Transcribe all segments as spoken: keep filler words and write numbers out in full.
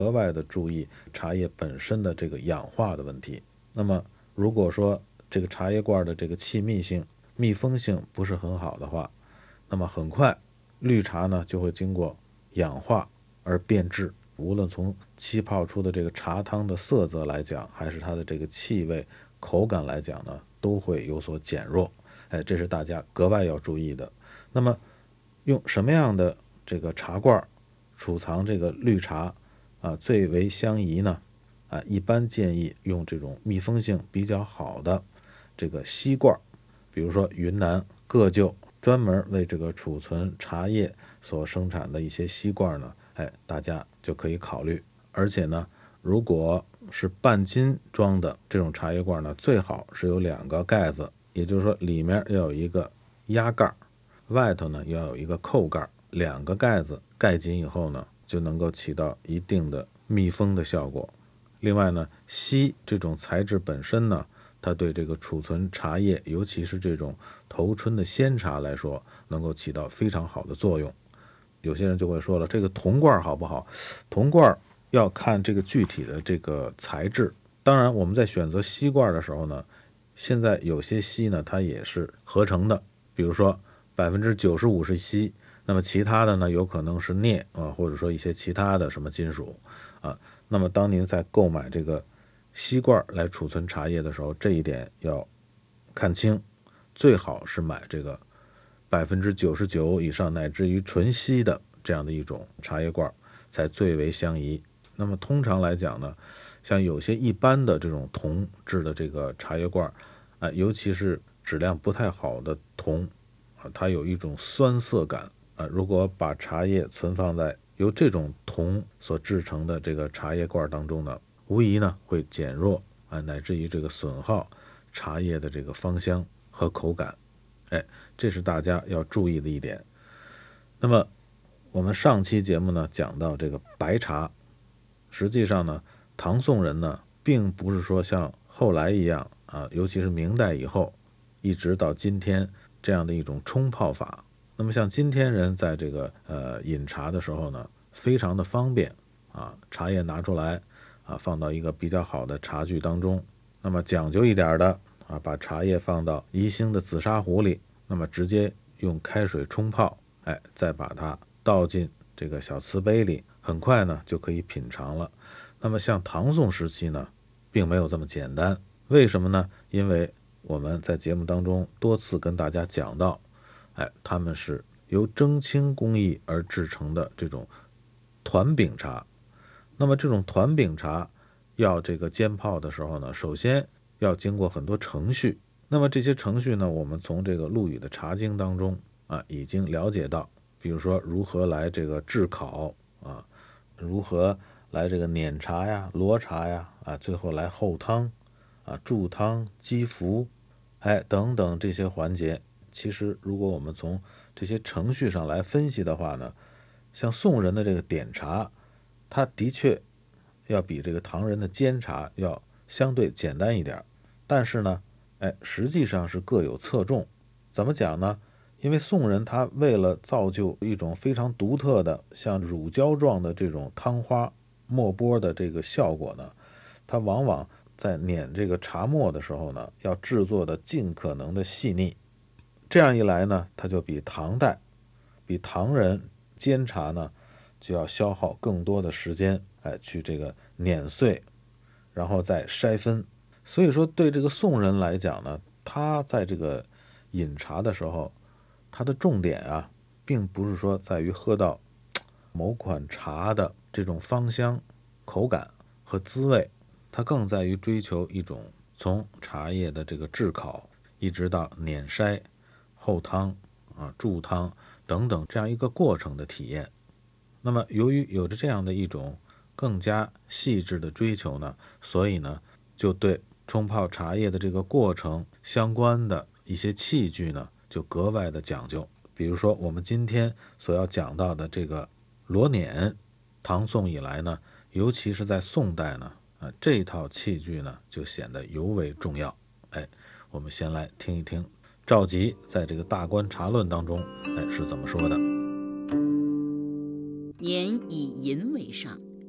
额外的注意茶叶本身的这个氧化的问题。那么如果说这个茶叶罐的这个气密性、密封性不是很好的话，那么很快绿茶呢就会经过氧化而变质，无论从气泡出的这个茶汤的色泽来讲，还是它的这个气味、口感来讲呢，都会有所减弱。哎，这是大家格外要注意的。那么用什么样的这个茶罐储藏这个绿茶啊最为相宜呢？啊，一般建议用这种密封性比较好的这个锡罐，比如说云南个旧专门为这个储存茶叶所生产的一些锡罐呢，哎，大家就可以考虑。而且呢，如果是半斤装的这种茶叶罐呢，最好是有两个盖子，也就是说里面要有一个压盖，外头呢要有一个扣盖，两个盖子盖紧以后呢，就能够起到一定的密封的效果。另外呢，锡这种材质本身呢，它对这个储存茶叶，尤其是这种头春的鲜茶来说，能够起到非常好的作用。有些人就会说了，这个铜罐好不好？铜罐要看这个具体的这个材质。当然，我们在选择锡罐的时候呢，现在有些锡呢，它也是合成的，比如说百分之九十五是锡，那么其他的呢，有可能是镍啊，或者说一些其他的什么金属啊。那么当您在购买这个锡罐来储存茶叶的时候，这一点要看清，最好是买这个百分之九十九以上乃至于纯锡的这样的一种茶叶罐才最为相宜。那么通常来讲呢，像有些一般的这种铜制的这个茶叶罐啊，尤其是质量不太好的铜啊，它有一种酸涩感啊。如果把茶叶存放在由这种铜所制成的这个茶叶罐当中呢，无疑呢会减弱啊，乃至于这个损耗茶叶的这个芳香和口感。哎，这是大家要注意的一点。那么我们上期节目呢讲到这个白茶，实际上呢，唐宋人呢并不是说像后来一样啊，尤其是明代以后，一直到今天这样的一种冲泡法。那么像今天人在这个呃饮茶的时候呢，非常的方便啊，茶叶拿出来啊，放到一个比较好的茶具当中。那么讲究一点的啊，把茶叶放到宜兴的紫砂壶里，那么直接用开水冲泡，哎，再把它倒进这个小瓷杯里，很快呢就可以品尝了。那么像唐宋时期呢，并没有这么简单。为什么呢？因为我们在节目当中多次跟大家讲到，哎，他们是由蒸青工艺而制成的这种团饼茶。那么这种团饼茶要这个煎泡的时候呢，首先要经过很多程序。那么这些程序呢，我们从这个陆羽的茶经当中啊已经了解到，比如说如何来这个炙烤啊，如何来这个碾茶呀、罗茶呀啊，最后来后汤啊、注汤、积服，哎等等这些环节。其实如果我们从这些程序上来分析的话呢，像宋人的这个点茶，它的确要比这个唐人的煎茶要相对简单一点，但是呢，哎，实际上是各有侧重。怎么讲呢？因为宋人他为了造就一种非常独特的像乳胶状的这种汤花沫波的这个效果呢，他往往在碾这个茶末的时候呢，要制作的尽可能的细腻。这样一来呢，它就比唐代、比唐人煎茶呢，就要消耗更多的时间，哎，去这个碾碎，然后再筛分。所以说，对这个宋人来讲呢，他在这个饮茶的时候，他的重点啊，并不是说在于喝到某款茶的这种芳香、口感和滋味，它更在于追求一种从茶叶的这个炙烤，一直到碾筛、后汤啊、注汤等等这样一个过程的体验。那么由于有着这样的一种更加细致的追求呢，所以呢，就对冲泡茶叶的这个过程相关的一些器具呢，就格外的讲究。比如说我们今天所要讲到的这个罗碾，唐宋以来呢，尤其是在宋代呢，啊，这一套器具呢就显得尤为重要。哎，我们先来听一听赵佶在这个《大观茶论》当中，哎是怎么说的。 年以银为上，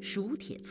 熟铁